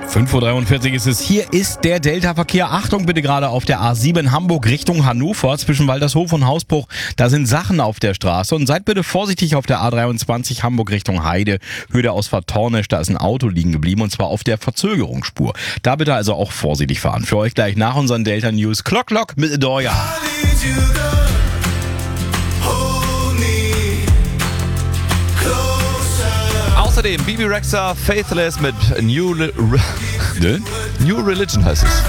5:43 Uhr ist es. Hier ist der Delta-Verkehr. Achtung bitte gerade auf der A7 Hamburg Richtung Hannover zwischen Waltershof und Hausbruch. Da sind Sachen auf der Straße. Und seid bitte vorsichtig auf der A23 Hamburg Richtung Heide. Höhe Ausfahrt Tornisch, da ist ein Auto liegen geblieben und zwar auf der Verzögerungsspur. Da bitte also auch vorsichtig fahren. Für euch gleich nach unseren Delta News Clock mit Adoya. Außerdem Bibi Rexha, Faithless mit New Religion heißt es.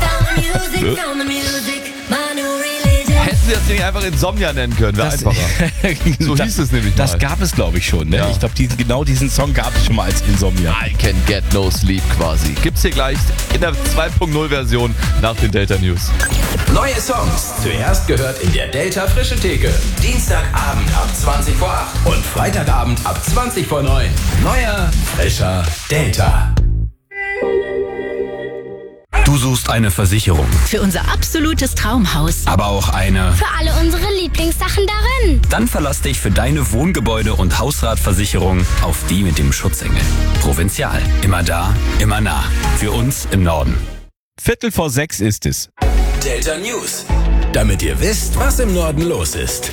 Hätten sie das nicht einfach Insomnia nennen können, wäre einfacher. So hieß es nämlich mal. Das gab es, glaube ich, schon. Ne? Ja. Ich glaube, genau diesen Song gab es schon mal als Insomnia. I can get no sleep quasi. Gibt's hier gleich in der 2.0-Version nach den Delta News. Neue Songs. Zuerst gehört in der Delta Frische Theke. Dienstagabend ab 20 vor 8 und Freitagabend ab 20 vor 9. Neuer, frischer Delta. Du suchst eine Versicherung. Für unser absolutes Traumhaus. Aber auch eine für alle unsere Lieblingssachen darin. Dann verlass dich für deine Wohngebäude- und Hausratversicherung auf die mit dem Schutzengel. Provinzial. Immer da, immer nah. Für uns im Norden. 5:45 ist es. Delta News. Damit ihr wisst, was im Norden los ist.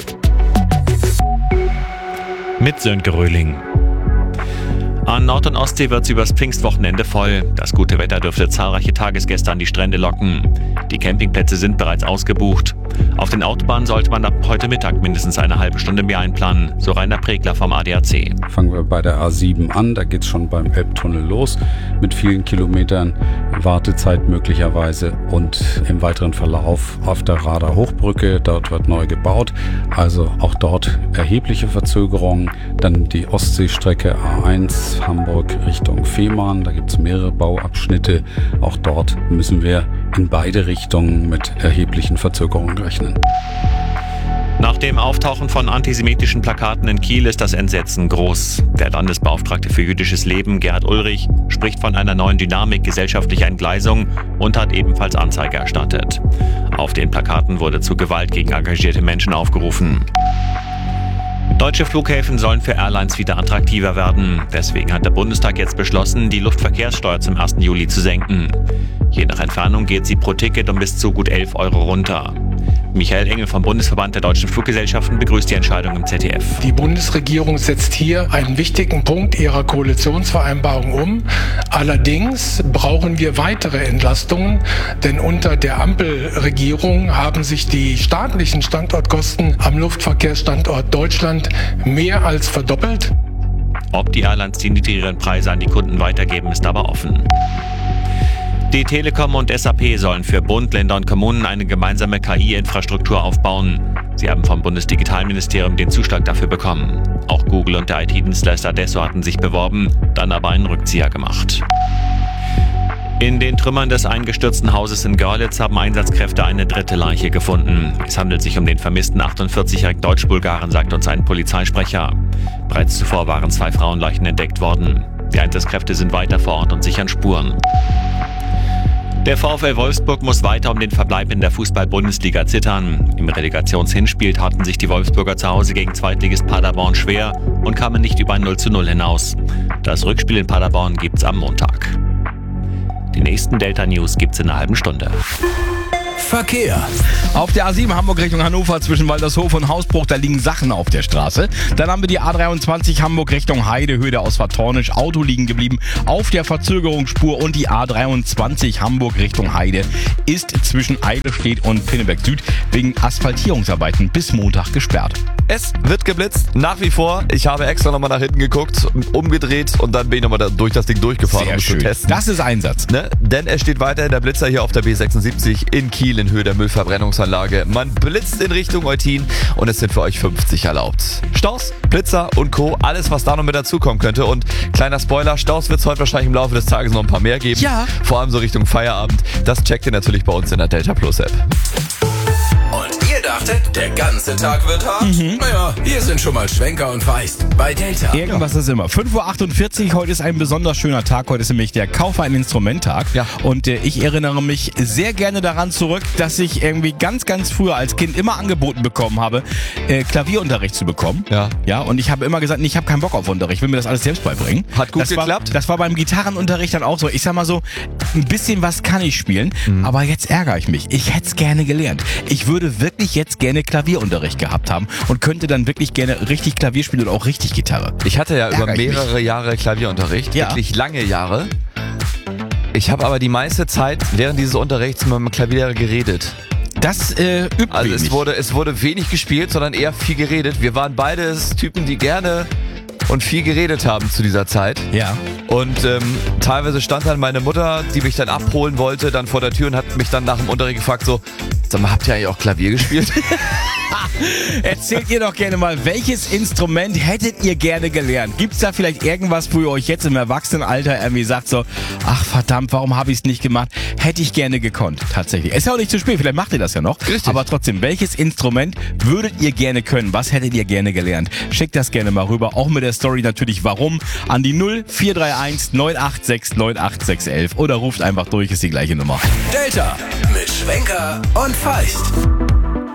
Mit Sönke Röhling. An Nord- und Ostsee wird es übers Pfingstwochenende voll. Das gute Wetter dürfte zahlreiche Tagesgäste an die Strände locken. Die Campingplätze sind bereits ausgebucht. Auf den Autobahnen sollte man ab heute Mittag mindestens eine halbe Stunde mehr einplanen, so Rainer Pregler vom ADAC. Fangen wir bei der A7 an, da geht's schon beim Elbtunnel los mit vielen Kilometern Wartezeit möglicherweise und im weiteren Verlauf auf der Rader Hochbrücke, dort wird neu gebaut, also auch dort erhebliche Verzögerungen. Dann die Ostseestrecke A1 Hamburg Richtung Fehmarn, da gibt's mehrere Bauabschnitte, auch dort müssen wir in beide Richtungen mit erheblichen Verzögerungen rechnen. Nach dem Auftauchen von antisemitischen Plakaten in Kiel ist das Entsetzen groß. Der Landesbeauftragte für jüdisches Leben, Gerhard Ulrich, spricht von einer neuen Dynamik gesellschaftlicher Entgleisung und hat ebenfalls Anzeige erstattet. Auf den Plakaten wurde zu Gewalt gegen engagierte Menschen aufgerufen. Deutsche Flughäfen sollen für Airlines wieder attraktiver werden. Deswegen hat der Bundestag jetzt beschlossen, die Luftverkehrssteuer zum 1. Juli zu senken. Je nach Entfernung geht sie pro Ticket um bis zu gut 11 Euro runter. Michael Engel vom Bundesverband der Deutschen Fluggesellschaften begrüßt die Entscheidung im ZDF. Die Bundesregierung setzt hier einen wichtigen Punkt ihrer Koalitionsvereinbarung um. Allerdings brauchen wir weitere Entlastungen, denn unter der Ampelregierung haben sich die staatlichen Standortkosten am Luftverkehrsstandort Deutschland mehr als verdoppelt. Ob die Airlines die niedrigeren Preise an die Kunden weitergeben, ist aber offen. Die Telekom und SAP sollen für Bund, Länder und Kommunen eine gemeinsame KI-Infrastruktur aufbauen. Sie haben vom Bundesdigitalministerium den Zuschlag dafür bekommen. Auch Google und der IT-Dienstleister Adesso hatten sich beworben, dann aber einen Rückzieher gemacht. In den Trümmern des eingestürzten Hauses in Görlitz haben Einsatzkräfte eine dritte Leiche gefunden. Es handelt sich um den vermissten 48-jährigen Deutsch-Bulgaren, sagt uns ein Polizeisprecher. Bereits zuvor waren 2 Frauenleichen entdeckt worden. Die Einsatzkräfte sind weiter vor Ort und sichern Spuren. Der VfL Wolfsburg muss weiter um den Verbleib in der Fußball-Bundesliga zittern. Im Relegationshinspiel taten sich die Wolfsburger zu Hause gegen Zweitligist Paderborn schwer und kamen nicht über ein 0:0 hinaus. Das Rückspiel in Paderborn gibt's am Montag. Die nächsten Delta News gibt's in einer halben Stunde. Verkehr. Auf der A7 Hamburg Richtung Hannover zwischen Waltershof und Hausbruch, da liegen Sachen auf der Straße. Dann haben wir die A23 Hamburg Richtung Heide, Höhe der Ausfahrt Tornisch, Auto liegen geblieben auf der Verzögerungsspur und die A23 Hamburg Richtung Heide ist zwischen Eidelstedt und Pinneberg Süd wegen Asphaltierungsarbeiten bis Montag gesperrt. Es wird geblitzt, nach wie vor. Ich habe extra nochmal nach hinten geguckt, umgedreht und dann bin ich nochmal durch das Ding durchgefahren, Sehr um es schön. zu testen. Das ist Einsatz. Ne? Denn es steht weiterhin der Blitzer hier auf der B76 in Kiel in Höhe der Müllverbrennungsanlage. Man blitzt in Richtung Eutin und es sind für euch 50 erlaubt. Staus, Blitzer und Co., alles was da noch mit dazukommen könnte. Und kleiner Spoiler, Staus wird es heute wahrscheinlich im Laufe des Tages noch ein paar mehr geben. Ja. Vor allem so Richtung Feierabend. Das checkt ihr natürlich bei uns in der Delta Plus App. Und ihr dachtet, dachtet, der ganze Tag wird hart? Naja, hier sind schon mal Schwenker und Feist bei Delta. Irgendwas ist immer. 5:48 Uhr, heute ist ein besonders schöner Tag. Heute ist nämlich der Kaufe ein Instrumenttag. Ja. Und ich erinnere mich sehr gerne daran zurück, dass ich irgendwie ganz, ganz früher als Kind immer angeboten bekommen habe, Klavierunterricht zu bekommen. Ja. Ja, und ich habe immer gesagt, nee, ich habe keinen Bock auf Unterricht, ich will mir das alles selbst beibringen. Hat gut geklappt? Das war beim Gitarrenunterricht dann auch so. Ich sag mal so, ein bisschen was kann ich spielen, aber jetzt ärgere ich mich. Ich hätte es gerne gelernt. Ich würde wirklich jetzt gerne Klavierunterricht gehabt haben und könnte dann wirklich gerne richtig Klavier spielen und auch richtig Gitarre. Ich hatte ja über Ärgere ich mehrere Jahre Klavierunterricht, Ja. wirklich lange Jahre. Ich habe aber die meiste Zeit während dieses Unterrichts mit meinem Klavierlehrer geredet. Das übt Also wenig. es wurde wenig gespielt, sondern eher viel geredet. Wir waren beides Typen, die gerne und viel geredet haben zu dieser Zeit. Ja. Und teilweise stand dann meine Mutter, die mich dann abholen wollte, dann vor der Tür und hat mich dann nach dem Unterricht gefragt, so, sag mal, habt ihr eigentlich auch Klavier gespielt? Erzählt ihr doch gerne mal, welches Instrument hättet ihr gerne gelernt? Gibt's da vielleicht irgendwas, wo ihr euch jetzt im Erwachsenenalter irgendwie sagt so, ach verdammt, warum habe ich es nicht gemacht? Hätte ich gerne gekonnt, tatsächlich. Ist ja auch nicht zu spät, vielleicht macht ihr das ja noch. Richtig. Aber trotzdem, welches Instrument würdet ihr gerne können? Was hättet ihr gerne gelernt? Schickt das gerne mal rüber, auch mit der Story natürlich warum, an die 0431 986 98611 oder ruft einfach durch, ist die gleiche Nummer. Delta mit Schwenker und Feist.